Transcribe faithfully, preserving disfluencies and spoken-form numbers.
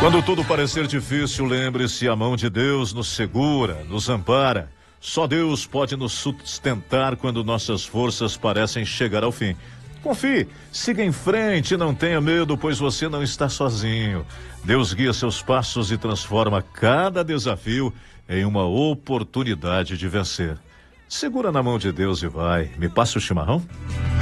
Quando tudo parecer difícil, lembre-se, a mão de Deus nos segura, nos ampara. Só Deus pode nos sustentar quando nossas forças parecem chegar ao fim. Confie, siga em frente, não tenha medo, pois você não está sozinho. Deus guia seus passos e transforma cada desafio em uma oportunidade de vencer. Segura na mão de Deus e vai. Me passa o chimarrão?